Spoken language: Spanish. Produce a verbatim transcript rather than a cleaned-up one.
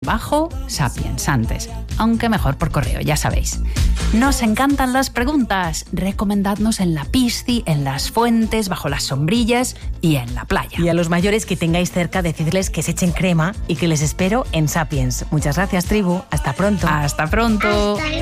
bajo sapiensantes, aunque mejor por correo, ya sabéis. Nos encantan las preguntas. Recomendadnos en la pisci, en las fuentes, bajo las sombrillas y en la playa. Y a los mayores que tengáis cerca, decidles que se echen crema y que les espero en Sapiens. Muchas gracias, tribu. Hasta pronto. Hasta pronto. Hasta